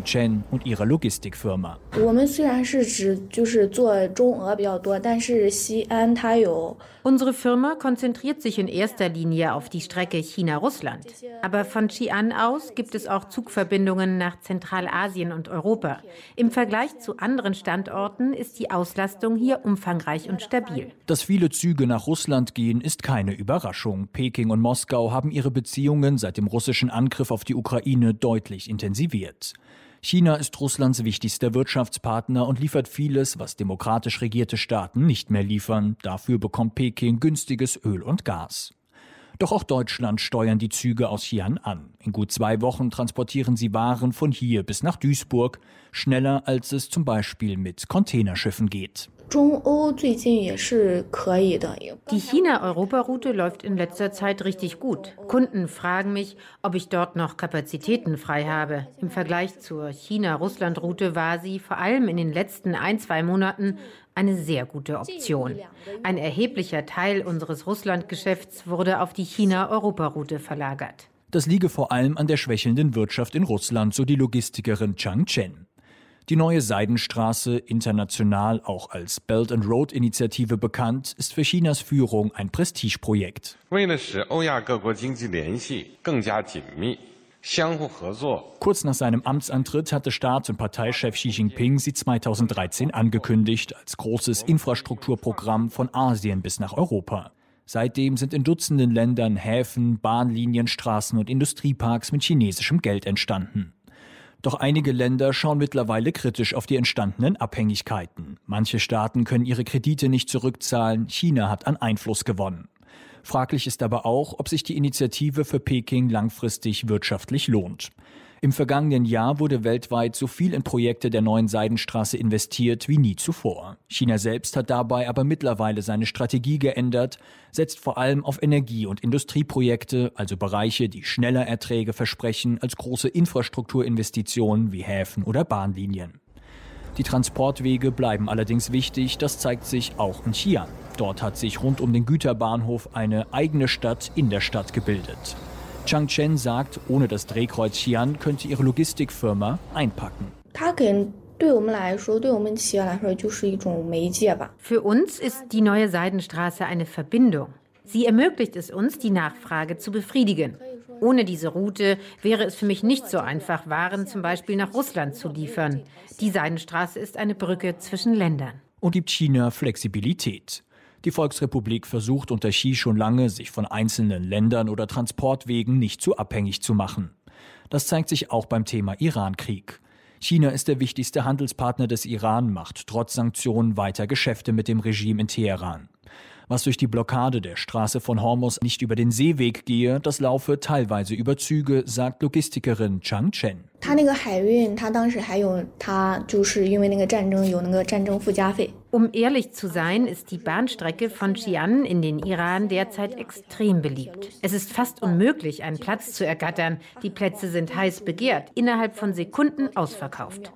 Chang Chen und ihrer Logistikfirma. Unsere Firma konzentriert sich in erster Linie auf die Strecke China-Russland. Aber von Xi'an aus gibt es auch Zugverbindungen nach Zentralasien und Europa. Im Vergleich zu anderen Standorten ist die Auslastung hier umfangreich und stabil. Dass viele Züge nach Russland gehen, ist keine Überraschung. Peking und Moskau haben ihre Beziehungen seit dem russischen Angriff auf die Ukraine deutlich intensiviert. China ist Russlands wichtigster Wirtschaftspartner und liefert vieles, was demokratisch regierte Staaten nicht mehr liefern. Dafür bekommt Peking günstiges Öl und Gas. Doch auch Deutschland steuern die Züge aus Xi'an an. In gut 2 Wochen transportieren sie Waren von hier bis nach Duisburg, schneller als es zum Beispiel mit Containerschiffen geht. Die China-Europa-Route läuft in letzter Zeit richtig gut. Kunden fragen mich, ob ich dort noch Kapazitäten frei habe. Im Vergleich zur China-Russland-Route war sie vor allem in den letzten 1-2 Monaten eine sehr gute Option. Ein erheblicher Teil unseres Russland-Geschäfts wurde auf die China-Europa-Route verlagert. Das liege vor allem an der schwächelnden Wirtschaft in Russland, so die Logistikerin Chang Chen. Die neue Seidenstraße, international auch als Belt and Road Initiative bekannt, ist für Chinas Führung ein Prestigeprojekt. Kurz nach seinem Amtsantritt hatte Staats- und Parteichef Xi Jinping sie 2013 angekündigt als großes Infrastrukturprogramm von Asien bis nach Europa. Seitdem sind in Dutzenden Ländern Häfen, Bahnlinien, Straßen und Industrieparks mit chinesischem Geld entstanden. Doch einige Länder schauen mittlerweile kritisch auf die entstandenen Abhängigkeiten. Manche Staaten können ihre Kredite nicht zurückzahlen, China hat an Einfluss gewonnen. Fraglich ist aber auch, ob sich die Initiative für Peking langfristig wirtschaftlich lohnt. Im vergangenen Jahr wurde weltweit so viel in Projekte der neuen Seidenstraße investiert wie nie zuvor. China selbst hat dabei aber mittlerweile seine Strategie geändert, setzt vor allem auf Energie- und Industrieprojekte, also Bereiche, die schneller Erträge versprechen als große Infrastrukturinvestitionen wie Häfen oder Bahnlinien. Die Transportwege bleiben allerdings wichtig, das zeigt sich auch in Xi'an. Dort hat sich rund um den Güterbahnhof eine eigene Stadt in der Stadt gebildet. Chang Chen sagt, ohne das Drehkreuz Xi'an könnte ihre Logistikfirma einpacken. Für uns ist die neue Seidenstraße eine Verbindung. Sie ermöglicht es uns, die Nachfrage zu befriedigen. Ohne diese Route wäre es für mich nicht so einfach, Waren zum Beispiel nach Russland zu liefern. Die Seidenstraße ist eine Brücke zwischen Ländern. Und gibt China Flexibilität. Die Volksrepublik versucht unter Xi schon lange, sich von einzelnen Ländern oder Transportwegen nicht zu abhängig zu machen. Das zeigt sich auch beim Thema Iran-Krieg. China ist der wichtigste Handelspartner des Iran, macht trotz Sanktionen weiter Geschäfte mit dem Regime in Teheran. Was durch die Blockade der Straße von Hormuz nicht über den Seeweg gehe, das laufe teilweise über Züge, sagt Logistikerin Chang Chen. Um ehrlich zu sein, ist die Bahnstrecke von Xi'an in den Iran derzeit extrem beliebt. Es ist fast unmöglich, einen Platz zu ergattern. Die Plätze sind heiß begehrt, innerhalb von Sekunden ausverkauft.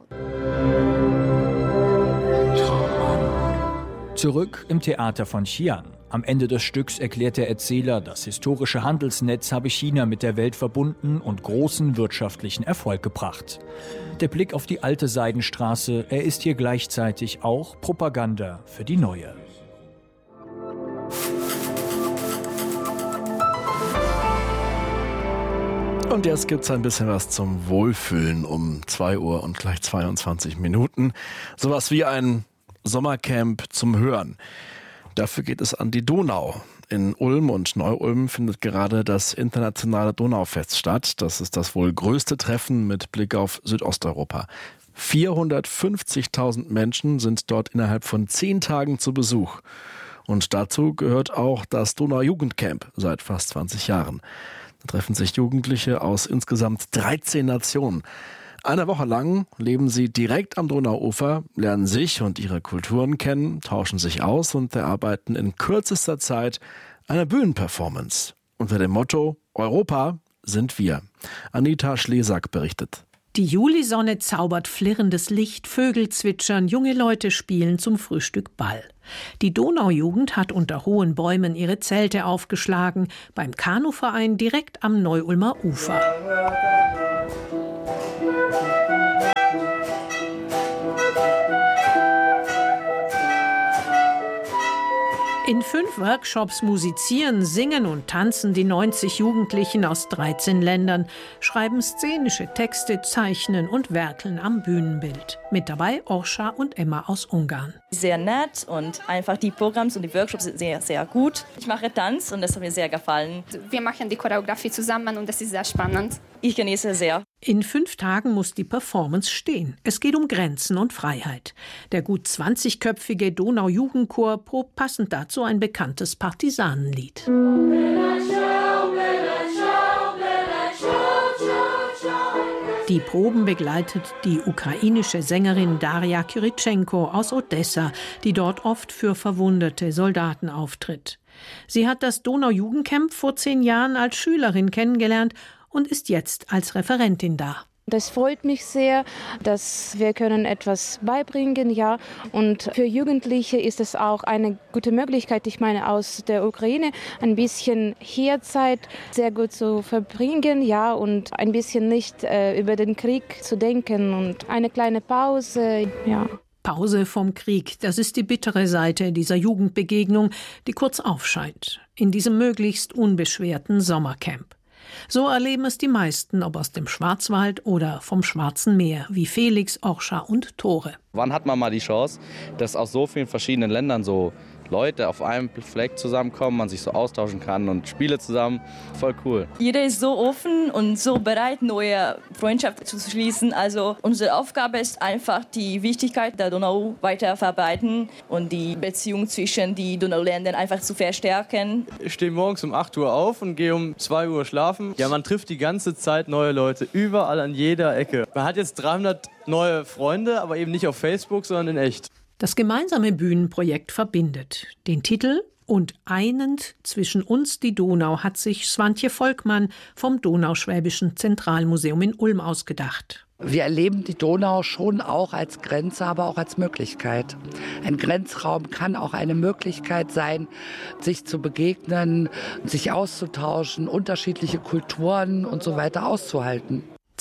Zurück im Theater von Xi'an. Am Ende des Stücks erklärt der Erzähler, das historische Handelsnetz habe China mit der Welt verbunden und großen wirtschaftlichen Erfolg gebracht. Der Blick auf die alte Seidenstraße, er ist hier gleichzeitig auch Propaganda für die neue. Und jetzt gibt's ein bisschen was zum Wohlfühlen um 2 Uhr und gleich 22 Minuten. Sowas wie ein Sommercamp zum Hören. Dafür geht es an die Donau. In Ulm und Neu-Ulm findet gerade das internationale Donaufest statt. Das ist das wohl größte Treffen mit Blick auf Südosteuropa. 450.000 Menschen sind dort innerhalb von 10 Tagen zu Besuch. Und dazu gehört auch das Donau-Jugendcamp seit fast 20 Jahren. Da treffen sich Jugendliche aus insgesamt 13 Nationen. Eine Woche lang leben sie direkt am Donauufer, lernen sich und ihre Kulturen kennen, tauschen sich aus und erarbeiten in kürzester Zeit eine Bühnenperformance. Unter dem Motto Europa sind wir. Anita Schlesak berichtet. Die Julisonne zaubert flirrendes Licht, Vögel zwitschern, junge Leute spielen zum Frühstück Ball. Die Donaujugend hat unter hohen Bäumen ihre Zelte aufgeschlagen, beim Kanuverein direkt am Neu-Ulmer Ufer. In 5 Workshops musizieren, singen und tanzen die 90 Jugendlichen aus 13 Ländern, schreiben szenische Texte, zeichnen und werkeln am Bühnenbild. Mit dabei Orscha und Emma aus Ungarn. Sehr nett und einfach die Programme und die Workshops sind sehr, sehr gut. Ich mache Tanz und das hat mir sehr gefallen. Wir machen die Choreografie zusammen und das ist sehr spannend. Ich genieße sehr. In 5 Tagen muss die Performance stehen. Es geht um Grenzen und Freiheit. Der gut 20-köpfige Donau-Jugendchor probt passend dazu ein bekanntes Partisanenlied. Die Proben begleitet die ukrainische Sängerin Daria Kyrytschenko aus Odessa, die dort oft für verwundete Soldaten auftritt. Sie hat das Donau-Jugendcamp vor 10 Jahren als Schülerin kennengelernt und ist jetzt als Referentin da. Das freut mich sehr, dass wir können etwas beibringen, ja. Und für Jugendliche ist es auch eine gute Möglichkeit, ich meine, aus der Ukraine ein bisschen Hierzeit sehr gut zu verbringen, ja, und ein bisschen nicht über den Krieg zu denken und eine kleine Pause, ja. Pause vom Krieg, das ist die bittere Seite dieser Jugendbegegnung, die kurz aufscheint, in diesem möglichst unbeschwerten Sommercamp. So erleben es die meisten, ob aus dem Schwarzwald oder vom Schwarzen Meer, wie Felix, Orscha und Tore. Wann hat man mal die Chance, dass aus so vielen verschiedenen Ländern so Leute auf einem Fleck zusammenkommen, man sich so austauschen kann und Spiele zusammen. Voll cool. Jeder ist so offen und so bereit, neue Freundschaften zu schließen. Also unsere Aufgabe ist einfach, die Wichtigkeit der Donau weiter verbreiten und die Beziehung zwischen den Donauländern einfach zu verstärken. Ich stehe morgens um 8 Uhr auf und gehe um 2 Uhr schlafen. Ja, man trifft die ganze Zeit neue Leute, überall an jeder Ecke. Man hat jetzt 300 neue Freunde, aber eben nicht auf Facebook, sondern in echt. Das gemeinsame Bühnenprojekt verbindet. Den Titel »Und einend zwischen uns die Donau« hat sich Swantje Volkmann vom Donauschwäbischen Zentralmuseum in Ulm ausgedacht. Wir erleben die Donau schon auch als Grenze, aber auch als Möglichkeit. Ein Grenzraum kann auch eine Möglichkeit sein, sich zu begegnen, sich auszutauschen, unterschiedliche Kulturen und so weiter auszuhalten.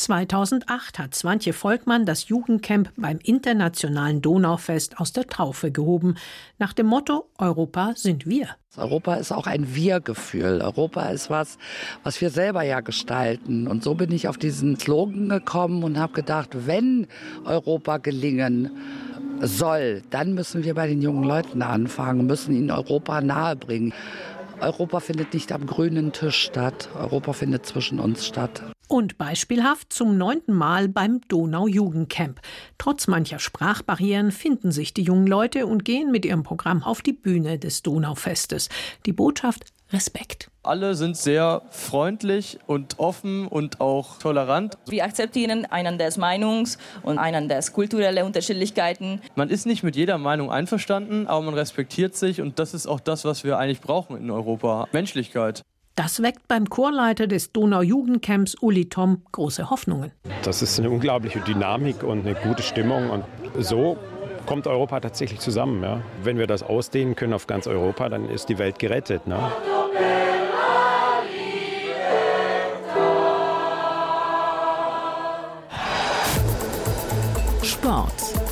2008 hat Swantje Volkmann das Jugendcamp beim Internationalen Donaufest aus der Taufe gehoben. Nach dem Motto »Europa sind wir«. Europa ist auch ein Wir-Gefühl. Europa ist was wir selber ja gestalten. Und so bin ich auf diesen Slogan gekommen und habe gedacht, wenn Europa gelingen soll, dann müssen wir bei den jungen Leuten anfangen, müssen ihnen Europa nahebringen. Europa findet nicht am grünen Tisch statt. Europa findet zwischen uns statt. Und beispielhaft zum 9. Mal beim Donau-Jugendcamp. Trotz mancher Sprachbarrieren finden sich die jungen Leute und gehen mit ihrem Programm auf die Bühne des Donaufestes. Die Botschaft: Respekt. Alle sind sehr freundlich und offen und auch tolerant. Wir akzeptieren einanders Meinungs- und einanders kulturelle Unterschiedlichkeiten. Man ist nicht mit jeder Meinung einverstanden, aber man respektiert sich und das ist auch das, was wir eigentlich brauchen in Europa. Menschlichkeit. Das weckt beim Chorleiter des Donau-Jugendcamps, Uli Tom, große Hoffnungen. Das ist eine unglaubliche Dynamik und eine gute Stimmung. Und so kommt Europa tatsächlich zusammen. Ja. Wenn wir das ausdehnen können auf ganz Europa, dann ist die Welt gerettet. Ne? Sport.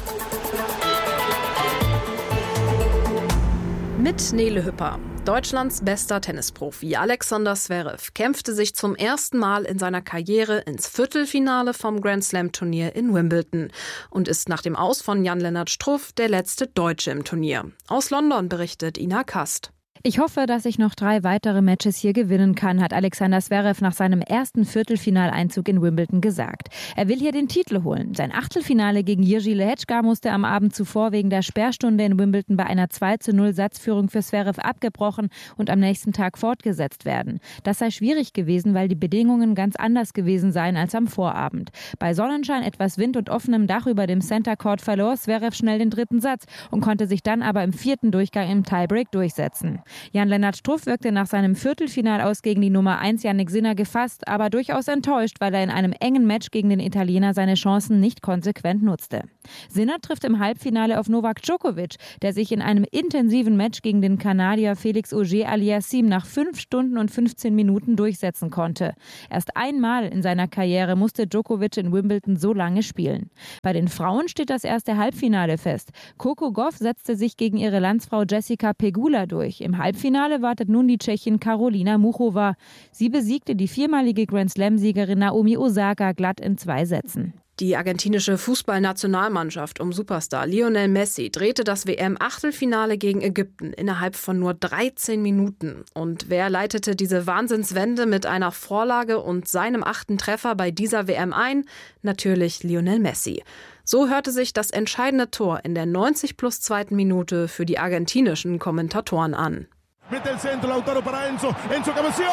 Mit Nele Hüpper. Deutschlands bester Tennisprofi Alexander Zverev kämpfte sich zum ersten Mal in seiner Karriere ins Viertelfinale vom Grand-Slam-Turnier in Wimbledon und ist nach dem Aus von Jan-Lennart Struff der letzte Deutsche im Turnier. Aus London berichtet Ina Kast. Ich hoffe, dass ich noch 3 weitere Matches hier gewinnen kann, hat Alexander Zverev nach seinem ersten Viertelfinaleinzug in Wimbledon gesagt. Er will hier den Titel holen. Sein Achtelfinale gegen Jiří Lehečka musste am Abend zuvor wegen der Sperrstunde in Wimbledon bei einer 2:0 Satzführung für Zverev abgebrochen und am nächsten Tag fortgesetzt werden. Das sei schwierig gewesen, weil die Bedingungen ganz anders gewesen seien als am Vorabend. Bei Sonnenschein, etwas Wind und offenem Dach über dem Center Court verlor Zverev schnell den 3. Satz und konnte sich dann aber im 4. Durchgang im Tiebreak durchsetzen. Jan-Lennart Struff wirkte nach seinem Viertelfinalaus gegen die Nummer 1 Jannik Sinner gefasst, aber durchaus enttäuscht, weil er in einem engen Match gegen den Italiener seine Chancen nicht konsequent nutzte. Sinner trifft im Halbfinale auf Novak Djokovic, der sich in einem intensiven Match gegen den Kanadier Felix Auger-Aliassime nach 5 Stunden und 15 Minuten durchsetzen konnte. Erst einmal in seiner Karriere musste Djokovic in Wimbledon so lange spielen. Bei den Frauen steht das erste Halbfinale fest. Coco Gauff setzte sich gegen ihre Landsfrau Jessica Pegula durch. Im Halbfinale wartet nun die Tschechin Karolina Muchova. Sie besiegte die viermalige Grand-Slam-Siegerin Naomi Osaka glatt in 2 Sätzen. Die argentinische Fußballnationalmannschaft um Superstar Lionel Messi drehte das WM-Achtelfinale gegen Ägypten innerhalb von nur 13 Minuten. Und wer leitete diese Wahnsinnswende mit einer Vorlage und seinem 8. Treffer bei dieser WM ein? Natürlich Lionel Messi. So hörte sich das entscheidende Tor in der 90+2. Minute für die argentinischen Kommentatoren an. Mit dem Centro, Lautaro para Enzo. Enzo Cabezón!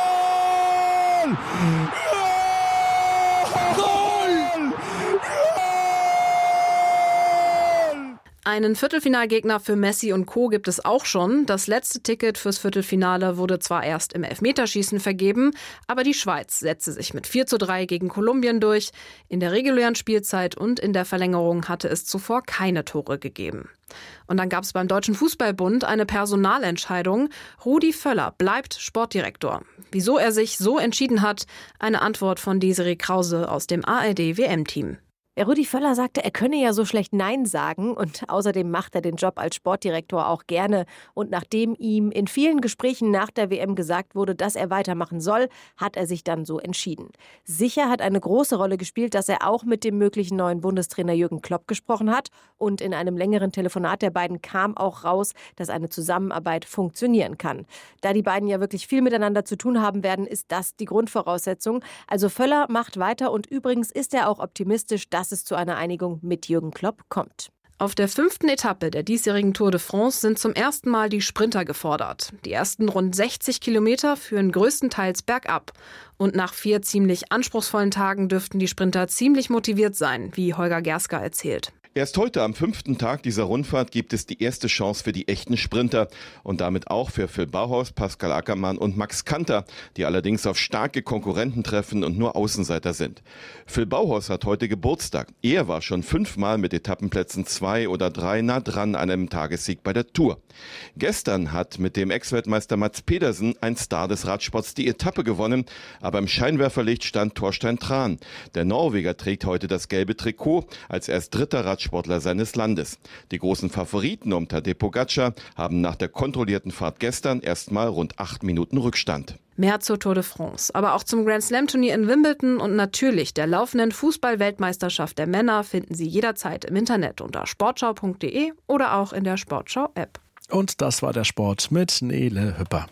Einen Viertelfinalgegner für Messi und Co. gibt es auch schon. Das letzte Ticket fürs Viertelfinale wurde zwar erst im Elfmeterschießen vergeben, aber die Schweiz setzte sich mit 4:3 gegen Kolumbien durch. In der regulären Spielzeit und in der Verlängerung hatte es zuvor keine Tore gegeben. Und dann gab es beim Deutschen Fußballbund eine Personalentscheidung. Rudi Völler bleibt Sportdirektor. Wieso er sich so entschieden hat, eine Antwort von Desiree Krause aus dem ARD-WM-Team. Rudi Völler sagte, er könne ja so schlecht Nein sagen und außerdem macht er den Job als Sportdirektor auch gerne. Und nachdem ihm in vielen Gesprächen nach der WM gesagt wurde, dass er weitermachen soll, hat er sich dann so entschieden. Sicher hat eine große Rolle gespielt, dass er auch mit dem möglichen neuen Bundestrainer Jürgen Klopp gesprochen hat. Und in einem längeren Telefonat der beiden kam auch raus, dass eine Zusammenarbeit funktionieren kann. Da die beiden ja wirklich viel miteinander zu tun haben werden, ist das die Grundvoraussetzung. Also Völler macht weiter und übrigens ist er auch optimistisch, dass es zu einer Einigung mit Jürgen Klopp kommt. Auf der 5. Etappe der diesjährigen Tour de France sind zum ersten Mal die Sprinter gefordert. Die ersten rund 60 Kilometer führen größtenteils bergab. Und nach 4 ziemlich anspruchsvollen Tagen dürften die Sprinter ziemlich motiviert sein, wie Holger Gerska erzählt. Erst heute am 5. Tag dieser Rundfahrt gibt es die erste Chance für die echten Sprinter und damit auch für Phil Bauhaus, Pascal Ackermann und Max Kanter, die allerdings auf starke Konkurrenten treffen und nur Außenseiter sind. Phil Bauhaus hat heute Geburtstag. Er war schon 5-mal mit Etappenplätzen 2 oder 3 nah dran an einem Tagessieg bei der Tour. Gestern hat mit dem Ex-Weltmeister Mats Pedersen ein Star des Radsports die Etappe gewonnen, aber im Scheinwerferlicht stand Thorstein Tran. Der Norweger trägt heute das gelbe Trikot als erst dritter Radsportler seines Landes. Die großen Favoriten um Tadej Pogačar haben nach der kontrollierten Fahrt gestern erstmal rund 8 Minuten Rückstand. Mehr zur Tour de France, aber auch zum Grand-Slam-Turnier in Wimbledon und natürlich der laufenden Fußball-Weltmeisterschaft der Männer finden Sie jederzeit im Internet unter sportschau.de oder auch in der Sportschau-App. Und das war der Sport mit Nele Hüpper.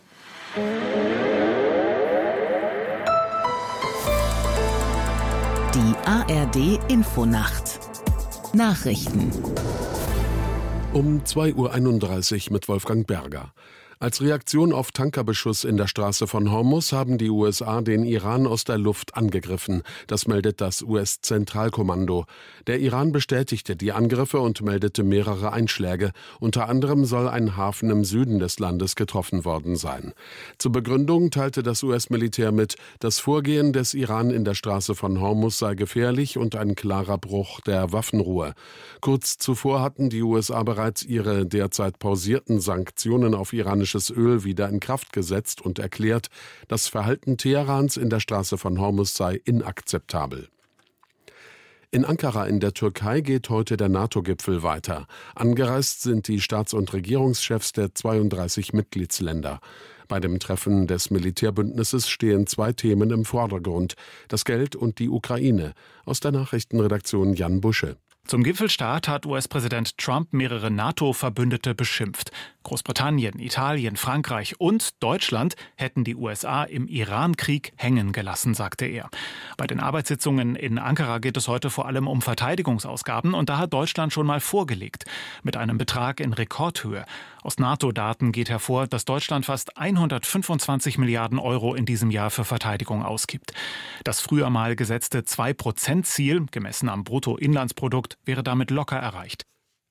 Die ARD-Infonacht. Nachrichten. Um 2:31 Uhr mit Wolfgang Berger. Als Reaktion auf Tankerbeschuss in der Straße von Hormuz haben die USA den Iran aus der Luft angegriffen. Das meldet das US-Zentralkommando. Der Iran bestätigte die Angriffe und meldete mehrere Einschläge. Unter anderem soll ein Hafen im Süden des Landes getroffen worden sein. Zur Begründung teilte das US-Militär mit, das Vorgehen des Iran in der Straße von Hormuz sei gefährlich und ein klarer Bruch der Waffenruhe. Kurz zuvor hatten die USA bereits ihre derzeit pausierten Sanktionen auf iranische Öl wieder in Kraft gesetzt und erklärt, das Verhalten Teherans in der Straße von Hormuz sei inakzeptabel. In Ankara in der Türkei geht heute der NATO-Gipfel weiter. Angereist sind die Staats- und Regierungschefs der 32 Mitgliedsländer. Bei dem Treffen des Militärbündnisses stehen 2 Themen im Vordergrund: das Geld und die Ukraine. Aus der Nachrichtenredaktion Jan Busche. Zum Gipfelstart hat US-Präsident Trump mehrere NATO-Verbündete beschimpft. Großbritannien, Italien, Frankreich und Deutschland hätten die USA im Iran-Krieg hängen gelassen, sagte er. Bei den Arbeitssitzungen in Ankara geht es heute vor allem um Verteidigungsausgaben und da hat Deutschland schon mal vorgelegt. Mit einem Betrag in Rekordhöhe. Aus NATO-Daten geht hervor, dass Deutschland fast 125 Milliarden Euro in diesem Jahr für Verteidigung ausgibt. Das früher mal gesetzte 2%-Ziel, gemessen am Bruttoinlandsprodukt, wäre damit locker erreicht.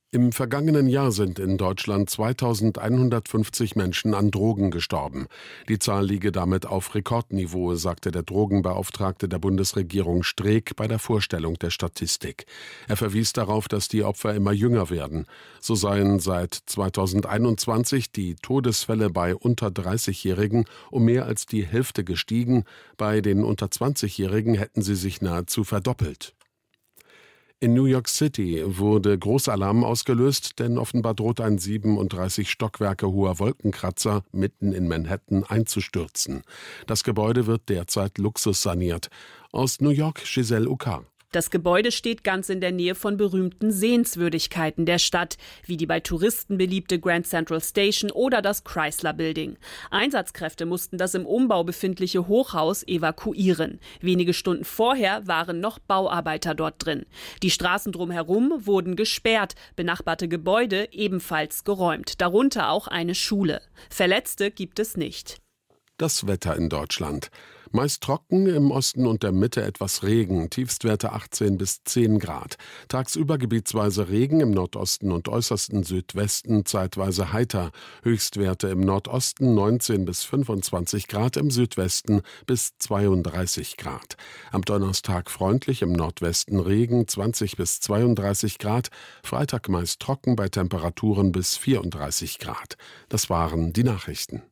Im vergangenen Jahr sind in Deutschland 2150 Menschen an Drogen gestorben. Die Zahl liege damit auf Rekordniveau, sagte der Drogenbeauftragte der Bundesregierung Streeck bei der Vorstellung der Statistik. Er verwies darauf, dass die Opfer immer jünger werden. So seien seit 2021 die Todesfälle bei unter 30-Jährigen um mehr als die Hälfte gestiegen. Bei den unter 20-Jährigen hätten sie sich nahezu verdoppelt. In New York City wurde Großalarm ausgelöst, denn offenbar droht ein 37 Stockwerke hoher Wolkenkratzer mitten in Manhattan einzustürzen. Das Gebäude wird derzeit luxussaniert. Aus New York, Giselle Ucar. Das Gebäude steht ganz in der Nähe von berühmten Sehenswürdigkeiten der Stadt, wie die bei Touristen beliebte Grand Central Station oder das Chrysler Building. Einsatzkräfte mussten das im Umbau befindliche Hochhaus evakuieren. Wenige Stunden vorher waren noch Bauarbeiter dort drin. Die Straßen drumherum wurden gesperrt, benachbarte Gebäude ebenfalls geräumt, darunter auch eine Schule. Verletzte gibt es nicht. Das Wetter in Deutschland. Meist trocken, im Osten und der Mitte etwas Regen, Tiefstwerte 18 bis 10 Grad. Tagsüber gebietsweise Regen, im Nordosten und äußersten Südwesten zeitweise heiter. Höchstwerte im Nordosten 19 bis 25 Grad, im Südwesten bis 32 Grad. Am Donnerstag freundlich, im Nordwesten Regen 20 bis 32 Grad. Freitag meist trocken bei Temperaturen bis 34 Grad. Das waren die Nachrichten.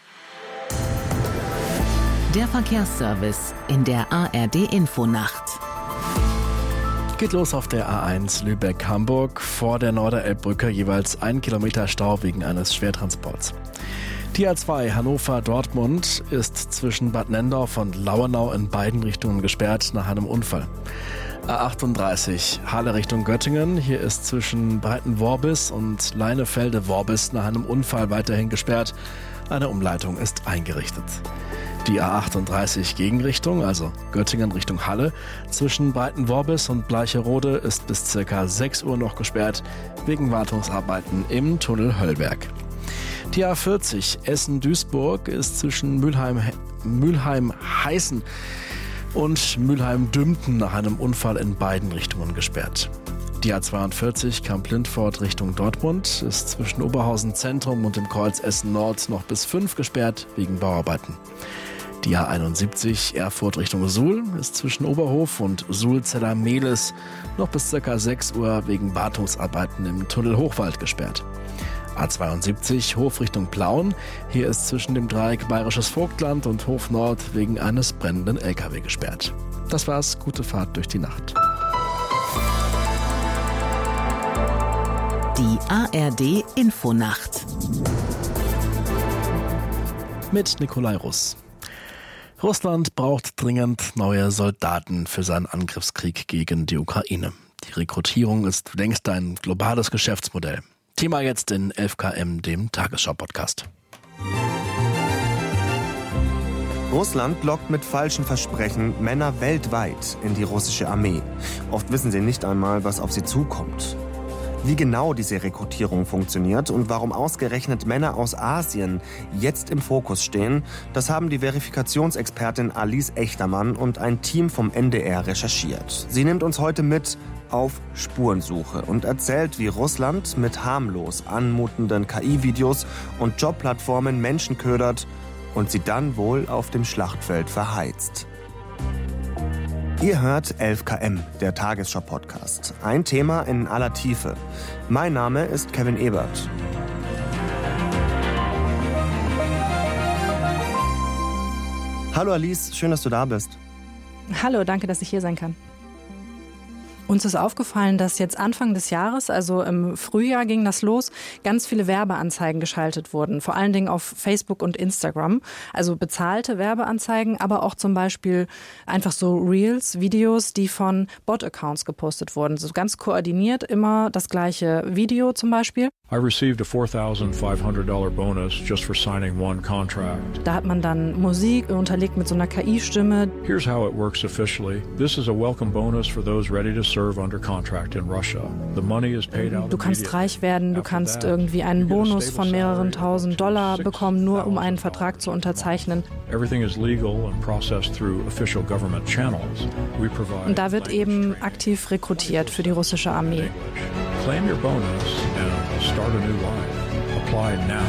Der Verkehrsservice in der ARD-Infonacht. Geht los auf der A1 Lübeck-Hamburg, vor der Norderelbbrücke jeweils 1 Kilometer Stau wegen eines Schwertransports. Die A2 Hannover-Dortmund ist zwischen Bad Nendorf und Lauenau in beiden Richtungen gesperrt nach einem Unfall. A38 Halle Richtung Göttingen, hier ist zwischen Breitenworbis und Leinefelde-Worbis nach einem Unfall weiterhin gesperrt. Eine Umleitung ist eingerichtet. Die A38 Gegenrichtung, also Göttingen Richtung Halle, zwischen Breitenworbis und Bleicherode ist bis ca. 6 Uhr noch gesperrt, wegen Wartungsarbeiten im Tunnel Höllberg. Die A40 Essen-Duisburg ist zwischen Mülheim-Heißen und Mülheim-Dümpten nach einem Unfall in beiden Richtungen gesperrt. Die A42 Kamp-Lindfort Richtung Dortmund ist zwischen Oberhausen Zentrum und dem Kreuz Essen Nord noch bis 5 gesperrt wegen Bauarbeiten. Die A71 Erfurt Richtung Suhl ist zwischen Oberhof und Suhl-Zeller-Mehlis noch bis ca. 6 Uhr wegen Wartungsarbeiten im Tunnel Hochwald gesperrt. A72 Hof Richtung Plauen, hier ist zwischen dem Dreieck Bayerisches Vogtland und Hof Nord wegen eines brennenden LKW gesperrt. Das war's, gute Fahrt durch die Nacht. Die ARD-Infonacht. Mit Nikolai Russ. Russland braucht dringend neue Soldaten für seinen Angriffskrieg gegen die Ukraine. Die Rekrutierung ist längst ein globales Geschäftsmodell. Thema jetzt in 11KM, dem Tagesschau-Podcast. Russland lockt mit falschen Versprechen Männer weltweit in die russische Armee. Oft wissen sie nicht einmal, was auf sie zukommt. Wie genau diese Rekrutierung funktioniert und warum ausgerechnet Männer aus Asien jetzt im Fokus stehen, das haben die Verifikationsexpertin Alice Echtermann und ein Team vom NDR recherchiert. Sie nimmt uns heute mit auf Spurensuche und erzählt, wie Russland mit harmlos anmutenden KI-Videos und Jobplattformen Menschen ködert und sie dann wohl auf dem Schlachtfeld verheizt. Ihr hört 11KM, der Tagesschau-Podcast. Ein Thema in aller Tiefe. Mein Name ist Kevin Ebert. Hallo Alice, schön, dass du da bist. Hallo, danke, dass ich hier sein kann. Uns ist aufgefallen, dass jetzt Anfang des Jahres, also im Frühjahr ging das los, ganz viele Werbeanzeigen geschaltet wurden. Vor allen Dingen auf Facebook und Instagram. Also bezahlte Werbeanzeigen, aber auch zum Beispiel einfach so Reels, Videos, die von Bot-Accounts gepostet wurden. So ganz koordiniert immer das gleiche Video zum Beispiel. I received a $4,500 bonus just for signing one contract. Da hat man dann Musik unterlegt mit so einer KI-Stimme. Here's how it works officially. This is a welcome bonus for those ready to serve under contract in Russia. The money is paid out. Du kannst reich werden, du kannst irgendwie einen Bonus von mehreren $1.000 bekommen, nur um einen Vertrag zu unterzeichnen. Everything is legal and processed through official government channels. We provide. Und da wird eben aktiv rekrutiert für die russische Armee. Claim your bonus and start a new life. Apply now.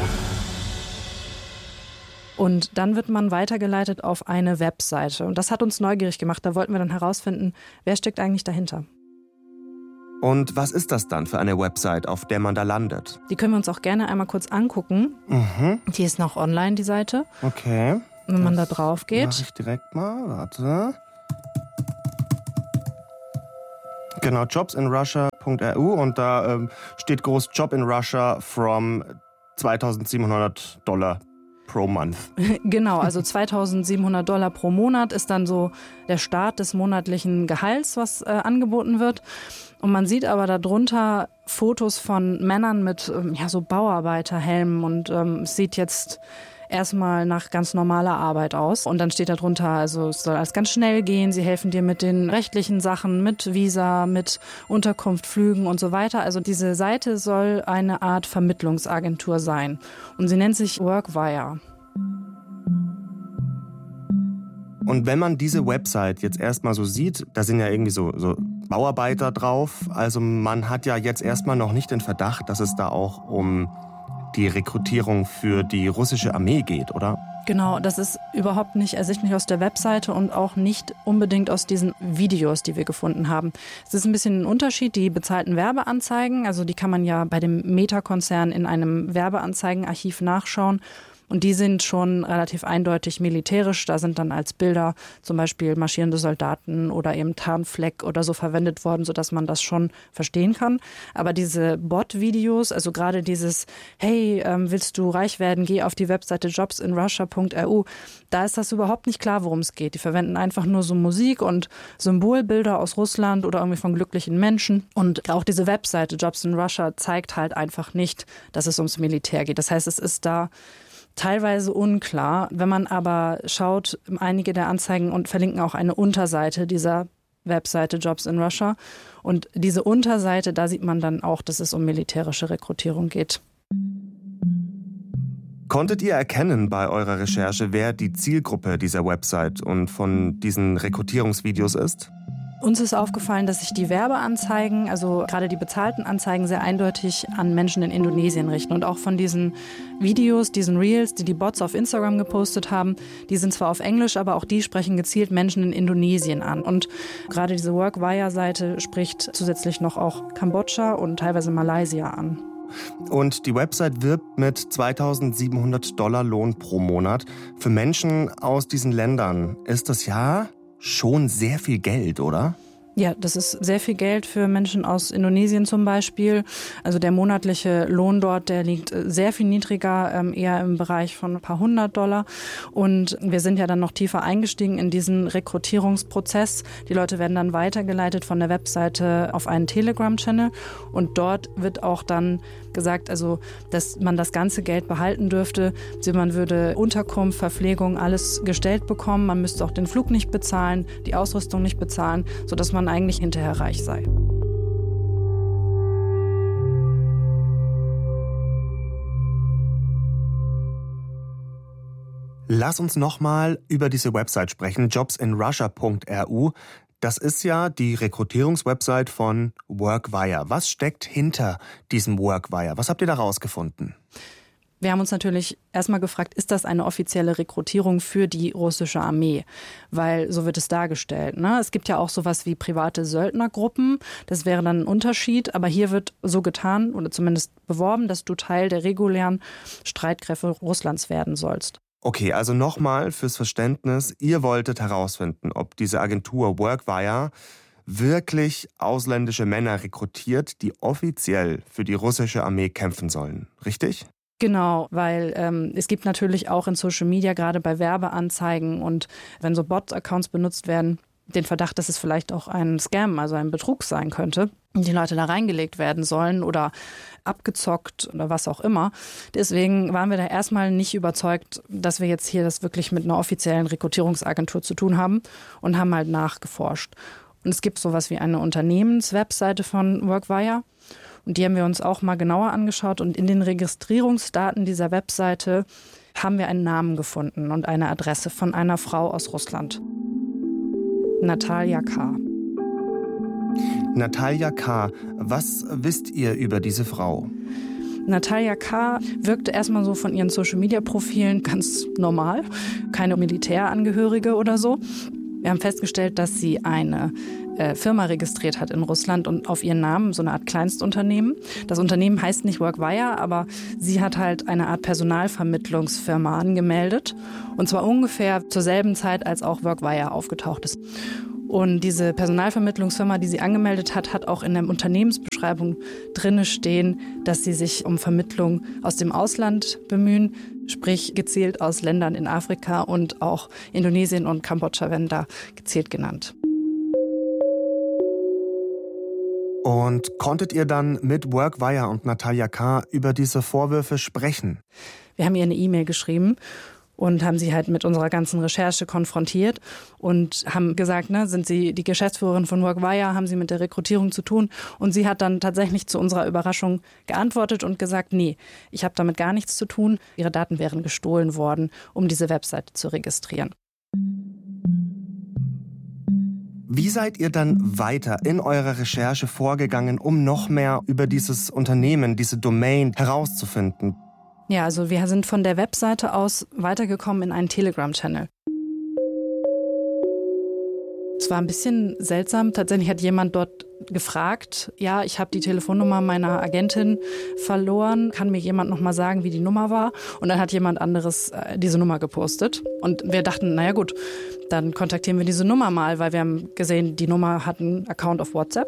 Und dann wird man weitergeleitet auf eine Webseite. Und das hat uns neugierig gemacht. Da wollten wir dann herausfinden, wer steckt eigentlich dahinter. Und was ist das dann für eine Website, auf der man da landet? Die können wir uns auch gerne einmal kurz angucken. Die ist noch online, die Seite. Okay. Wenn man da drauf geht. Mach ich direkt mal, warte. Genau, jobsinrussia.ru und da steht groß Job in Russia from $2,700 pro month. Genau, also $2.700 pro Monat ist dann so der Start des monatlichen Gehalts, was angeboten wird. Und man sieht aber darunter Fotos von Männern mit so Bauarbeiterhelmen und es sieht jetzt erstmal nach ganz normaler Arbeit aus. Und dann steht da drunter, also es soll alles ganz schnell gehen. Sie helfen dir mit den rechtlichen Sachen, mit Visa, mit Unterkunft, Flügen und so weiter. Also diese Seite soll eine Art Vermittlungsagentur sein. Und sie nennt sich Workwire. Und wenn man diese Website jetzt erstmal so sieht, da sind ja irgendwie so Bauarbeiter drauf. Also man hat ja jetzt erstmal noch nicht den Verdacht, dass es da auch um die Rekrutierung für die russische Armee geht, oder? Genau, das ist überhaupt nicht ersichtlich aus der Webseite und auch nicht unbedingt aus diesen Videos, die wir gefunden haben. Es ist ein bisschen ein Unterschied, die bezahlten Werbeanzeigen, also die kann man ja bei dem Meta-Konzern in einem Werbeanzeigenarchiv nachschauen. Und die sind schon relativ eindeutig militärisch. Da sind dann als Bilder zum Beispiel marschierende Soldaten oder eben Tarnfleck oder so verwendet worden, sodass man das schon verstehen kann. Aber diese Bot-Videos, also gerade dieses, hey, willst du reich werden, geh auf die Webseite jobsinrussia.ru, da ist das überhaupt nicht klar, worum es geht. Die verwenden einfach nur so Musik und Symbolbilder aus Russland oder irgendwie von glücklichen Menschen. Und auch diese Webseite Jobs in Russia zeigt halt einfach nicht, dass es ums Militär geht. Das heißt, es ist da teilweise unklar. Wenn man aber schaut, einige der Anzeigen und verlinken auch eine Unterseite dieser Webseite Jobs in Russia. Und diese Unterseite, da sieht man dann auch, dass es um militärische Rekrutierung geht. Konntet ihr erkennen bei eurer Recherche, wer die Zielgruppe dieser Website und von diesen Rekrutierungsvideos ist? Uns ist aufgefallen, dass sich die Werbeanzeigen, also gerade die bezahlten Anzeigen, sehr eindeutig an Menschen in Indonesien richten. Und auch von diesen Videos, diesen Reels, die Bots auf Instagram gepostet haben, die sind zwar auf Englisch, aber auch die sprechen gezielt Menschen in Indonesien an. Und gerade diese Workwire-Seite spricht zusätzlich noch auch Kambodscha und teilweise Malaysia an. Und die Website wirbt mit $2.700 Lohn pro Monat. Für Menschen aus diesen Ländern ist das ja schon sehr viel Geld, oder? Ja, das ist sehr viel Geld für Menschen aus Indonesien zum Beispiel. Also der monatliche Lohn dort, der liegt sehr viel niedriger, eher im Bereich von ein paar $100. Und wir sind ja dann noch tiefer eingestiegen in diesen Rekrutierungsprozess. Die Leute werden dann weitergeleitet von der Webseite auf einen Telegram-Channel. Und dort wird auch dann gesagt, also dass man das ganze Geld behalten dürfte. Man würde Unterkunft, Verpflegung, alles gestellt bekommen. Man müsste auch den Flug nicht bezahlen, die Ausrüstung nicht bezahlen, sodass man eigentlich hinterher reich sei. Lass uns nochmal über diese Website sprechen, jobsinrussia.ru. Das ist ja die Rekrutierungswebsite von Workwire. Was steckt hinter diesem Workwire? Was habt ihr da rausgefunden? Wir haben uns natürlich erstmal gefragt, ist das eine offizielle Rekrutierung für die russische Armee? Weil so wird es dargestellt, ne? Es gibt ja auch sowas wie private Söldnergruppen. Das wäre dann ein Unterschied. Aber hier wird so getan oder zumindest beworben, dass du Teil der regulären Streitkräfte Russlands werden sollst. Okay, also nochmal fürs Verständnis. Ihr wolltet herausfinden, ob diese Agentur Workwire wirklich ausländische Männer rekrutiert, die offiziell für die russische Armee kämpfen sollen. Richtig? Genau, weil es gibt natürlich auch in Social Media, gerade bei Werbeanzeigen und wenn so Bot-Accounts benutzt werden, den Verdacht, dass es vielleicht auch ein Scam, also ein Betrug sein könnte, die Leute da reingelegt werden sollen oder abgezockt oder was auch immer. Deswegen waren wir da erstmal nicht überzeugt, dass wir jetzt hier das wirklich mit einer offiziellen Rekrutierungsagentur zu tun haben und haben halt nachgeforscht. Und es gibt sowas wie eine Unternehmenswebseite von Workwire. Und die haben wir uns auch mal genauer angeschaut. Und in den Registrierungsdaten dieser Webseite haben wir einen Namen gefunden und eine Adresse von einer Frau aus Russland. Natalia K. Natalia K., was wisst ihr über diese Frau? Natalia K. wirkte erstmal so von ihren Social-Media-Profilen ganz normal, keine Militärangehörige oder so. Wir haben festgestellt, dass sie eine Firma registriert hat in Russland und auf ihren Namen so eine Art Kleinstunternehmen. Das Unternehmen heißt nicht Workwire, aber sie hat halt eine Art Personalvermittlungsfirma angemeldet. Und zwar ungefähr zur selben Zeit, als auch Workwire aufgetaucht ist. Und diese Personalvermittlungsfirma, die sie angemeldet hat, hat auch in der Unternehmensbeschreibung drinne stehen, dass sie sich um Vermittlung aus dem Ausland bemühen, sprich gezielt aus Ländern in Afrika, und auch Indonesien und Kambodscha werden da gezielt genannt. Und konntet ihr dann mit Workwire und Natalia K. über diese Vorwürfe sprechen? Wir haben ihr eine E-Mail geschrieben und haben sie halt mit unserer ganzen Recherche konfrontiert und haben gesagt, sind Sie die Geschäftsführerin von Workwire, haben Sie mit der Rekrutierung zu tun? Und sie hat dann tatsächlich zu unserer Überraschung geantwortet und gesagt, nee, ich habe damit gar nichts zu tun. Ihre Daten wären gestohlen worden, um diese Webseite zu registrieren. Wie seid ihr dann weiter in eurer Recherche vorgegangen, um noch mehr über dieses Unternehmen, diese Domain herauszufinden? Ja, also wir sind von der Webseite aus weitergekommen in einen Telegram-Channel. Es war ein bisschen seltsam. Tatsächlich hat jemand dort gefragt, ja, ich habe die Telefonnummer meiner Agentin verloren. Kann mir jemand noch mal sagen, wie die Nummer war? Und dann hat jemand anderes diese Nummer gepostet. Und wir dachten, naja gut, dann kontaktieren wir diese Nummer mal, weil wir haben gesehen, die Nummer hat einen Account auf WhatsApp.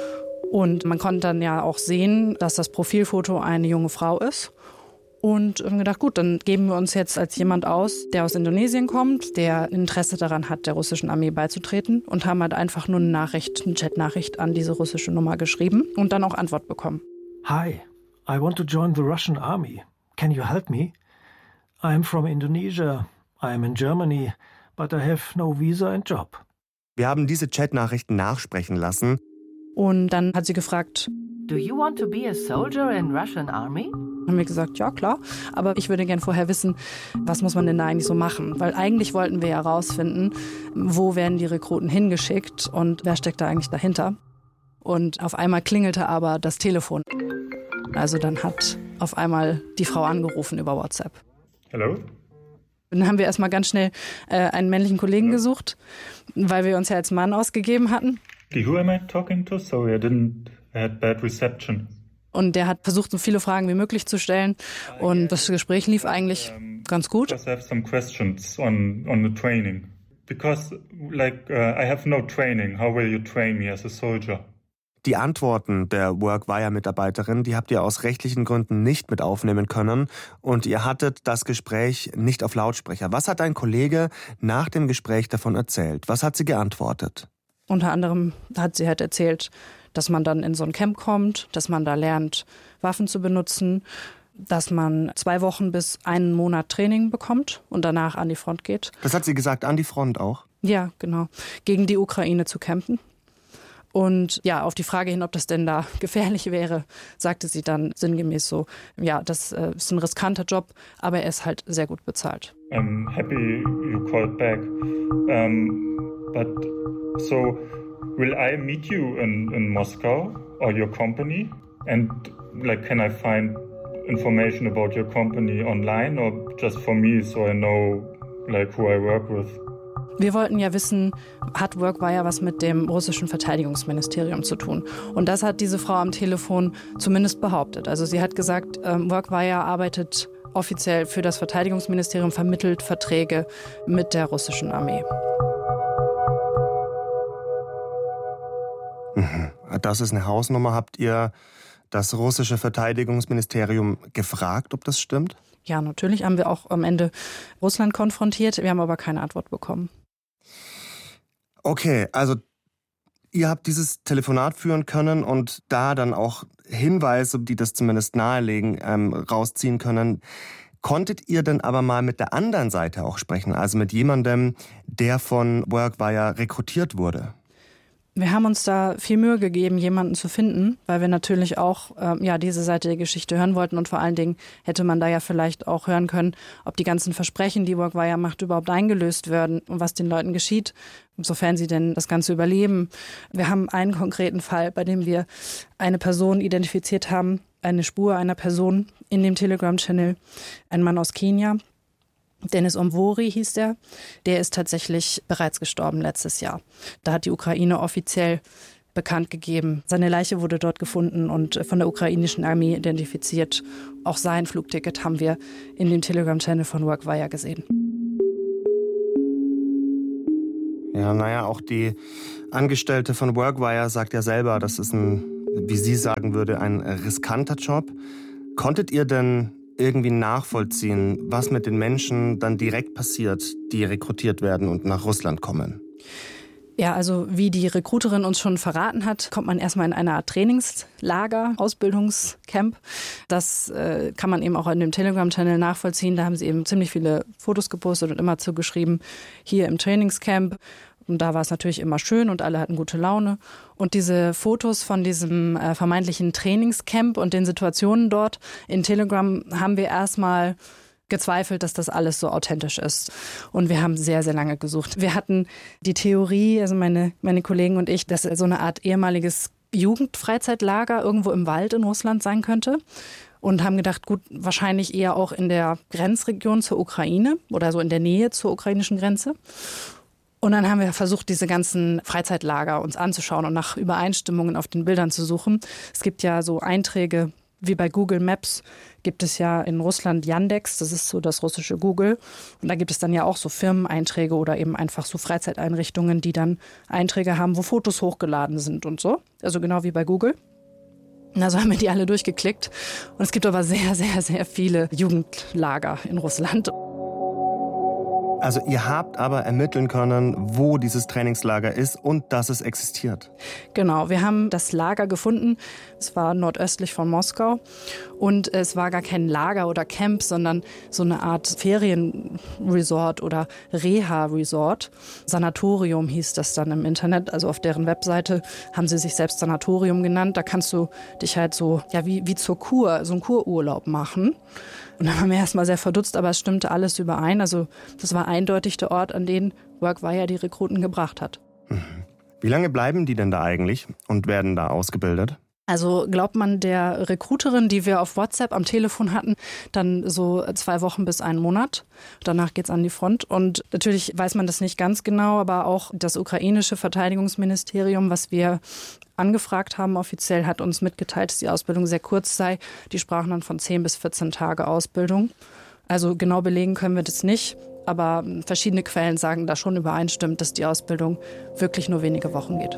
Und man konnte dann ja auch sehen, dass das Profilfoto eine junge Frau ist. Und haben gedacht, gut, dann geben wir uns jetzt als jemand aus, der aus Indonesien kommt, der Interesse daran hat, der russischen Armee beizutreten, und haben halt einfach nur eine Chatnachricht an diese russische Nummer geschrieben und dann auch Antwort bekommen. Hi, I want to join the Russian army. Can you help me? I'm from Indonesia. I'm in Germany, but I have no visa and job. Wir haben diese Chatnachrichten nachsprechen lassen. Und dann hat sie gefragt, Do you want to be a soldier in Russian army? Haben wir gesagt, ja klar, aber ich würde gerne vorher wissen, was muss man denn da eigentlich so machen? Weil eigentlich wollten wir ja herausfinden, wo werden die Rekruten hingeschickt und wer steckt da eigentlich dahinter? Und auf einmal klingelte aber das Telefon. Also dann hat auf einmal die Frau angerufen über WhatsApp. Hello? Dann haben wir erstmal ganz schnell einen männlichen Kollegen gesucht, weil wir uns ja als Mann ausgegeben hatten. Who am I talking to? Sorry, I had bad reception. Und der hat versucht, so viele Fragen wie möglich zu stellen. Und das Gespräch lief eigentlich ganz gut. I have some questions on the training. Because, I have no training. How will you train me as a soldier? Die Antworten der Workwire-Mitarbeiterin, die habt ihr aus rechtlichen Gründen nicht mit aufnehmen können. Und ihr hattet das Gespräch nicht auf Lautsprecher. Was hat dein Kollege nach dem Gespräch davon erzählt? Was hat sie geantwortet? Unter anderem hat sie halt erzählt, dass man dann in so ein Camp kommt, dass man da lernt, Waffen zu benutzen, dass man 2 Wochen bis 1 Monat Training bekommt und danach an die Front geht. Das hat sie gesagt, an die Front auch? Ja, genau. Gegen die Ukraine zu kämpfen. Und ja, auf die Frage hin, ob das denn da gefährlich wäre, sagte sie dann sinngemäß so, ja, das ist ein riskanter Job, aber er ist halt sehr gut bezahlt. I'm happy you called back. But so will I meet you in Moscow or your company? And can I find information about your company online or just for me so I know who I work with? Wir wollten ja wissen, hat Workwire was mit dem russischen Verteidigungsministerium zu tun? Und das hat diese Frau am Telefon zumindest behauptet. Also sie hat gesagt, Workwire arbeitet offiziell für das Verteidigungsministerium, vermittelt Verträge mit der russischen Armee. Das ist eine Hausnummer. Habt ihr das russische Verteidigungsministerium gefragt, ob das stimmt? Ja, natürlich haben wir auch am Ende Russland konfrontiert. Wir haben aber keine Antwort bekommen. Okay, also ihr habt dieses Telefonat führen können und da dann auch Hinweise, die das zumindest nahelegen, rausziehen können. Konntet ihr denn aber mal mit der anderen Seite auch sprechen, also mit jemandem, der von Workwire rekrutiert wurde? Wir haben uns da viel Mühe gegeben, jemanden zu finden, weil wir natürlich auch diese Seite der Geschichte hören wollten und vor allen Dingen hätte man da ja vielleicht auch hören können, ob die ganzen Versprechen, die Workwire macht, überhaupt eingelöst werden und was den Leuten geschieht, sofern sie denn das Ganze überleben. Wir haben einen konkreten Fall, bei dem wir eine Person identifiziert haben, eine Spur einer Person in dem Telegram-Channel, ein Mann aus Kenia. Dennis Omvori hieß der. Der ist tatsächlich bereits gestorben letztes Jahr. Da hat die Ukraine offiziell bekannt gegeben. Seine Leiche wurde dort gefunden und von der ukrainischen Armee identifiziert. Auch sein Flugticket haben wir in dem Telegram-Channel von Workwire gesehen. Ja, auch die Angestellte von Workwire sagt ja selber, das ist wie sie sagen würde, ein riskanter Job. Konntet ihr denn irgendwie nachvollziehen, was mit den Menschen dann direkt passiert, die rekrutiert werden und nach Russland kommen? Ja, also wie die Recruiterin uns schon verraten hat, kommt man erstmal in eine Art Trainingslager, Ausbildungscamp. Das kann man eben auch in dem Telegram-Channel nachvollziehen. Da haben sie eben ziemlich viele Fotos gepostet und immer zugeschrieben, hier im Trainingscamp. Und da war es natürlich immer schön und alle hatten gute Laune. Und diese Fotos von diesem vermeintlichen Trainingscamp und den Situationen dort in Telegram haben wir erstmal gezweifelt, dass das alles so authentisch ist. Und wir haben sehr, sehr lange gesucht. Wir hatten die Theorie, also meine Kollegen und ich, dass so eine Art ehemaliges Jugendfreizeitlager irgendwo im Wald in Russland sein könnte. Und haben gedacht, gut, wahrscheinlich eher auch in der Grenzregion zur Ukraine oder so in der Nähe zur ukrainischen Grenze. Und dann haben wir versucht, diese ganzen Freizeitlager uns anzuschauen und nach Übereinstimmungen auf den Bildern zu suchen. Es gibt ja so Einträge, wie bei Google Maps gibt es ja in Russland Yandex, das ist so das russische Google. Und da gibt es dann ja auch so Firmeneinträge oder eben einfach so Freizeiteinrichtungen, die dann Einträge haben, wo Fotos hochgeladen sind und so. Also genau wie bei Google. Also haben wir die alle durchgeklickt. Und es gibt aber sehr, sehr, sehr viele Jugendlager in Russland. Also ihr habt aber ermitteln können, wo dieses Trainingslager ist und dass es existiert. Genau, wir haben das Lager gefunden. Es war nordöstlich von Moskau und es war gar kein Lager oder Camp, sondern so eine Art Ferienresort oder Reha-Resort. Sanatorium hieß das dann im Internet, also auf deren Webseite haben sie sich selbst Sanatorium genannt. Da kannst du dich halt so, ja wie zur Kur, so einen Kururlaub machen. Und dann waren wir erstmal sehr verdutzt, aber es stimmte alles überein. Also das war eindeutig der Ort, an den Workwire die Rekruten gebracht hat. Wie lange bleiben die denn da eigentlich und werden da ausgebildet? Also glaubt man der Recruiterin, die wir auf WhatsApp am Telefon hatten, dann so 2 Wochen bis 1 Monat. Danach geht's an die Front. Und natürlich weiß man das nicht ganz genau, aber auch das ukrainische Verteidigungsministerium, was wir angefragt haben offiziell, hat uns mitgeteilt, dass die Ausbildung sehr kurz sei. Die sprachen dann von 10 bis 14 Tage Ausbildung. Also genau belegen können wir das nicht. Aber verschiedene Quellen sagen da schon übereinstimmend, dass die Ausbildung wirklich nur wenige Wochen geht.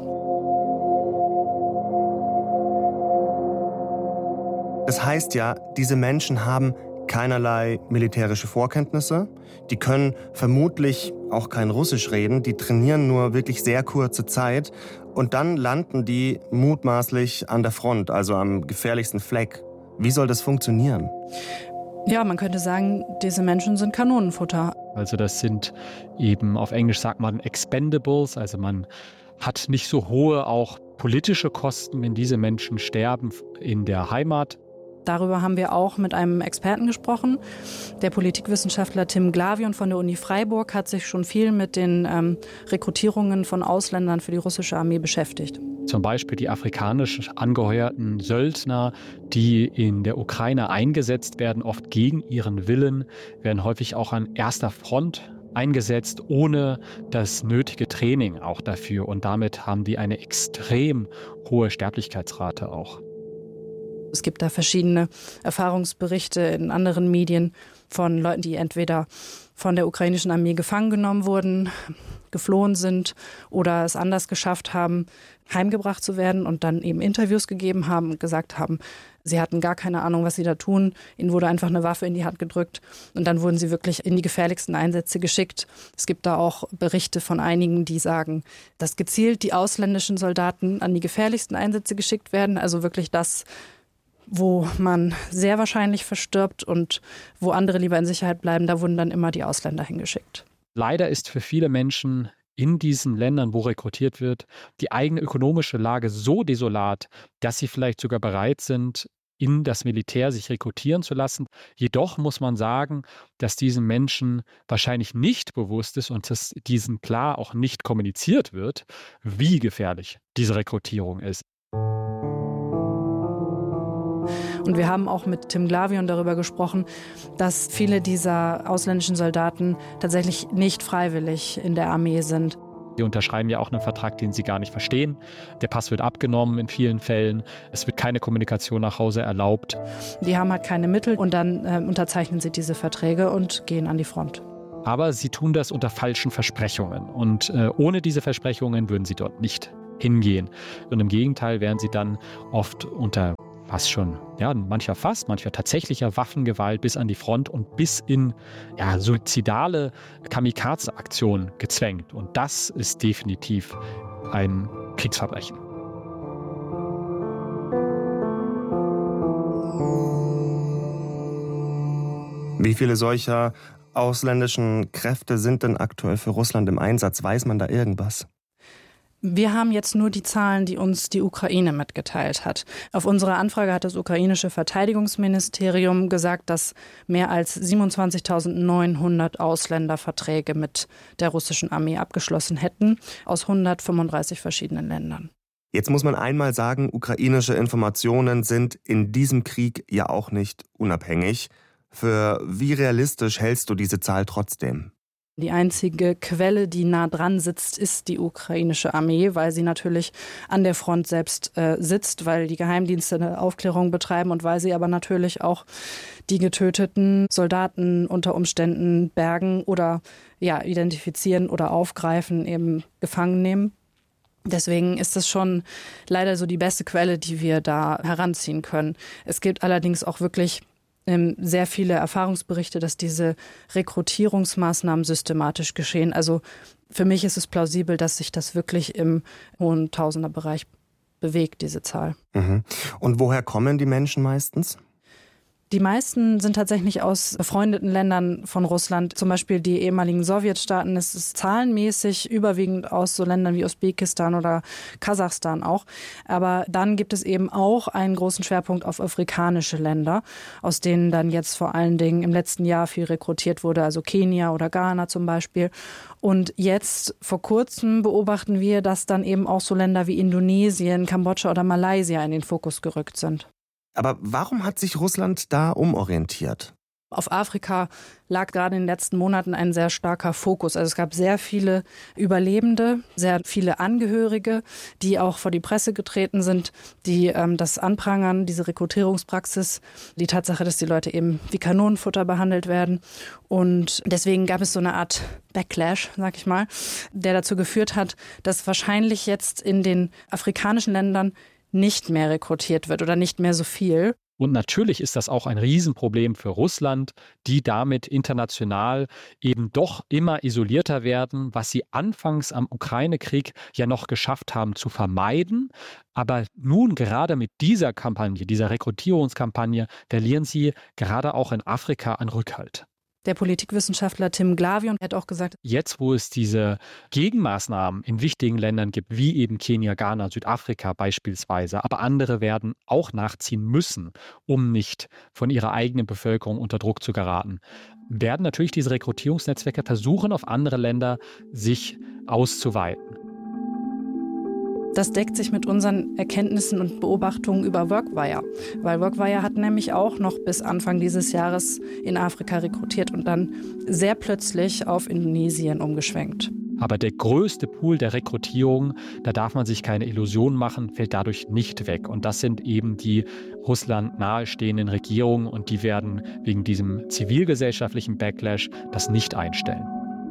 Das heißt ja, diese Menschen haben keinerlei militärische Vorkenntnisse. Die können vermutlich auch kein Russisch reden. Die trainieren nur wirklich sehr kurze Zeit. Und dann landen die mutmaßlich an der Front, also am gefährlichsten Fleck. Wie soll das funktionieren? Ja, man könnte sagen, diese Menschen sind Kanonenfutter. Also das sind eben, auf Englisch sagt man Expendables, also man hat nicht so hohe auch politische Kosten, wenn diese Menschen sterben in der Heimat. Darüber haben wir auch mit einem Experten gesprochen. Der Politikwissenschaftler Tim Glavion von der Uni Freiburg hat sich schon viel mit den Rekrutierungen von Ausländern für die russische Armee beschäftigt. Zum Beispiel die afrikanisch angeheuerten Söldner, die in der Ukraine eingesetzt werden, oft gegen ihren Willen, werden häufig auch an erster Front eingesetzt, ohne das nötige Training auch dafür. Und damit haben die eine extrem hohe Sterblichkeitsrate auch. Es gibt da verschiedene Erfahrungsberichte in anderen Medien von Leuten, die entweder von der ukrainischen Armee gefangen genommen wurden, geflohen sind oder es anders geschafft haben, heimgebracht zu werden und dann eben Interviews gegeben haben und gesagt haben, sie hatten gar keine Ahnung, was sie da tun. Ihnen wurde einfach eine Waffe in die Hand gedrückt und dann wurden sie wirklich in die gefährlichsten Einsätze geschickt. Es gibt da auch Berichte von einigen, die sagen, dass gezielt die ausländischen Soldaten an die gefährlichsten Einsätze geschickt werden. Also wirklich das, wo man sehr wahrscheinlich verstirbt und wo andere lieber in Sicherheit bleiben, da wurden dann immer die Ausländer hingeschickt. Leider ist für viele Menschen in diesen Ländern, wo rekrutiert wird, die eigene ökonomische Lage so desolat, dass sie vielleicht sogar bereit sind, in das Militär sich rekrutieren zu lassen. Jedoch muss man sagen, dass diesen Menschen wahrscheinlich nicht bewusst ist und dass diesen klar auch nicht kommuniziert wird, wie gefährlich diese Rekrutierung ist. Und wir haben auch mit Tim Glavion darüber gesprochen, dass viele dieser ausländischen Soldaten tatsächlich nicht freiwillig in der Armee sind. Die unterschreiben ja auch einen Vertrag, den sie gar nicht verstehen. Der Pass wird abgenommen in vielen Fällen. Es wird keine Kommunikation nach Hause erlaubt. Die haben halt keine Mittel und dann unterzeichnen sie diese Verträge und gehen an die Front. Aber sie tun das unter falschen Versprechungen. Und ohne diese Versprechungen würden sie dort nicht hingehen. Und im Gegenteil wären sie dann oft unter fast schon, mancher tatsächlicher Waffengewalt bis an die Front und bis in suizidale Kamikaze-Aktionen gezwängt. Und das ist definitiv ein Kriegsverbrechen. Wie viele solcher ausländischen Kräfte sind denn aktuell für Russland im Einsatz? Weiß man da irgendwas? Wir haben jetzt nur die Zahlen, die uns die Ukraine mitgeteilt hat. Auf unsere Anfrage hat das ukrainische Verteidigungsministerium gesagt, dass mehr als 27.900 Ausländer Verträge mit der russischen Armee abgeschlossen hätten, aus 135 verschiedenen Ländern. Jetzt muss man einmal sagen, ukrainische Informationen sind in diesem Krieg ja auch nicht unabhängig. Für wie realistisch hältst du diese Zahl trotzdem? Die einzige Quelle, die nah dran sitzt, ist die ukrainische Armee, weil sie natürlich an der Front selbst sitzt, weil die Geheimdienste eine Aufklärung betreiben und weil sie aber natürlich auch die getöteten Soldaten unter Umständen bergen oder identifizieren oder aufgreifen, eben gefangen nehmen. Deswegen ist das schon leider so die beste Quelle, die wir da heranziehen können. Es gibt allerdings auch wirklich sehr viele Erfahrungsberichte, dass diese Rekrutierungsmaßnahmen systematisch geschehen. Also für mich ist es plausibel, dass sich das wirklich im hohen Tausenderbereich bewegt, diese Zahl. Mhm. Und woher kommen die Menschen meistens? Die meisten sind tatsächlich aus befreundeten Ländern von Russland, zum Beispiel die ehemaligen Sowjetstaaten. Es ist zahlenmäßig überwiegend aus so Ländern wie Usbekistan oder Kasachstan auch. Aber dann gibt es eben auch einen großen Schwerpunkt auf afrikanische Länder, aus denen dann jetzt vor allen Dingen im letzten Jahr viel rekrutiert wurde, also Kenia oder Ghana zum Beispiel. Und jetzt vor kurzem beobachten wir, dass dann eben auch so Länder wie Indonesien, Kambodscha oder Malaysia in den Fokus gerückt sind. Aber warum hat sich Russland da umorientiert? Auf Afrika lag gerade in den letzten Monaten ein sehr starker Fokus. Also es gab sehr viele Überlebende, sehr viele Angehörige, die auch vor die Presse getreten sind, die das anprangern, diese Rekrutierungspraxis, die Tatsache, dass die Leute eben wie Kanonenfutter behandelt werden. Und deswegen gab es so eine Art Backlash, sag ich mal, der dazu geführt hat, dass wahrscheinlich jetzt in den afrikanischen Ländern nicht mehr rekrutiert wird oder nicht mehr so viel. Und natürlich ist das auch ein Riesenproblem für Russland, die damit international eben doch immer isolierter werden, was sie anfangs am Ukraine-Krieg ja noch geschafft haben zu vermeiden. Aber nun gerade mit dieser Kampagne, dieser Rekrutierungskampagne, verlieren sie gerade auch in Afrika an Rückhalt. Der Politikwissenschaftler Tim Glavion hat auch gesagt, jetzt, wo es diese Gegenmaßnahmen in wichtigen Ländern gibt, wie eben Kenia, Ghana, Südafrika beispielsweise, aber andere werden auch nachziehen müssen, um nicht von ihrer eigenen Bevölkerung unter Druck zu geraten, werden natürlich diese Rekrutierungsnetzwerke versuchen, auf andere Länder sich auszuweiten. Das deckt sich mit unseren Erkenntnissen und Beobachtungen über Workwire. Weil Workwire hat nämlich auch noch bis Anfang dieses Jahres in Afrika rekrutiert und dann sehr plötzlich auf Indonesien umgeschwenkt. Aber der größte Pool der Rekrutierung, da darf man sich keine Illusionen machen, fällt dadurch nicht weg. Und das sind eben die Russland nahestehenden Regierungen und die werden wegen diesem zivilgesellschaftlichen Backlash das nicht einstellen.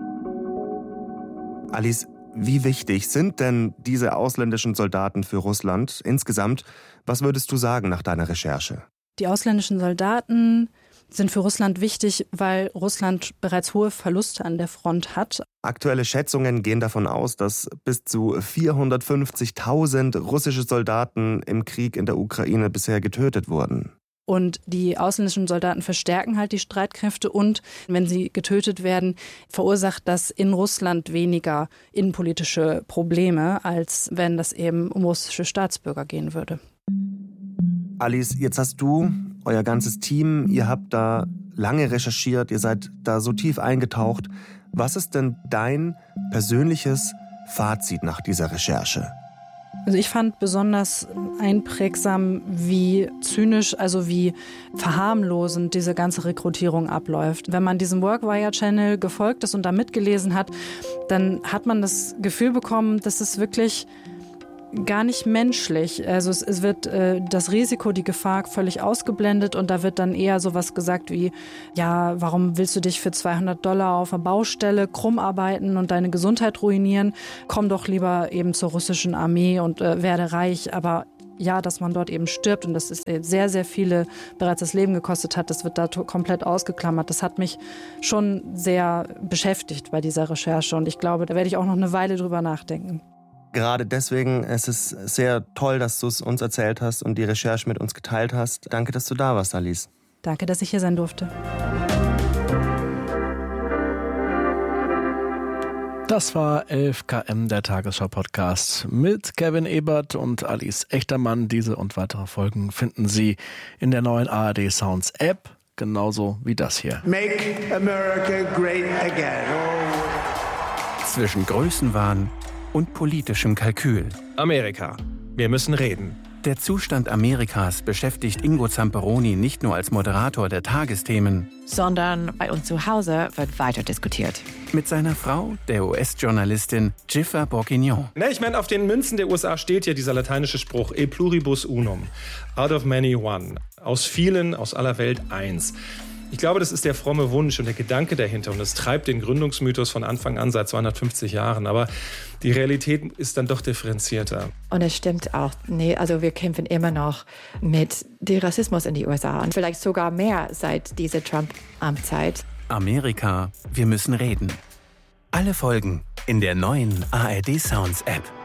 Alice, wie wichtig sind denn diese ausländischen Soldaten für Russland insgesamt? Was würdest du sagen nach deiner Recherche? Die ausländischen Soldaten sind für Russland wichtig, weil Russland bereits hohe Verluste an der Front hat. Aktuelle Schätzungen gehen davon aus, dass bis zu 450.000 russische Soldaten im Krieg in der Ukraine bisher getötet wurden. Und die ausländischen Soldaten verstärken halt die Streitkräfte und wenn sie getötet werden, verursacht das in Russland weniger innenpolitische Probleme, als wenn das eben um russische Staatsbürger gehen würde. Alice, jetzt hast du, euer ganzes Team, ihr habt da lange recherchiert, ihr seid da so tief eingetaucht. Was ist denn dein persönliches Fazit nach dieser Recherche? Also ich fand besonders einprägsam, wie zynisch, also wie verharmlosend diese ganze Rekrutierung abläuft. Wenn man diesem Workwire-Channel gefolgt ist und da mitgelesen hat, dann hat man das Gefühl bekommen, dass es wirklich gar nicht menschlich. Also es wird das Risiko, die Gefahr völlig ausgeblendet und da wird dann eher sowas gesagt wie, ja, warum willst du dich für $200 auf einer Baustelle krumm arbeiten und deine Gesundheit ruinieren? Komm doch lieber eben zur russischen Armee und werde reich. Aber ja, dass man dort eben stirbt und dass es sehr, sehr viele bereits das Leben gekostet hat, das wird da komplett ausgeklammert. Das hat mich schon sehr beschäftigt bei dieser Recherche und ich glaube, da werde ich auch noch eine Weile drüber nachdenken. Gerade deswegen ist es sehr toll, dass du es uns erzählt hast und die Recherche mit uns geteilt hast. Danke, dass du da warst, Alice. Danke, dass ich hier sein durfte. Das war 11 km, der Tagesschau-Podcast mit Kevin Ebert und Alice Echtermann. Diese und weitere Folgen finden Sie in der neuen ARD Sounds App, genauso wie das hier. Make America great again. Zwischen Größenwahn und politischem Kalkül. Amerika. Wir müssen reden. Der Zustand Amerikas beschäftigt Ingo Zamperoni nicht nur als Moderator der Tagesthemen, sondern bei uns zu Hause wird weiter diskutiert. Mit seiner Frau, der US-Journalistin Jiffer Bourguignon. Ich meine, auf den Münzen der USA steht ja dieser lateinische Spruch E pluribus unum. Out of many one. Aus vielen, aus aller Welt eins. Ich glaube, das ist der fromme Wunsch und der Gedanke dahinter und es treibt den Gründungsmythos von Anfang an seit 250 Jahren. Aber die Realität ist dann doch differenzierter. Und es stimmt auch, also wir kämpfen immer noch mit dem Rassismus in die USA und vielleicht sogar mehr seit dieser Trump-Amtszeit. Amerika, wir müssen reden. Alle Folgen in der neuen ARD Sounds App.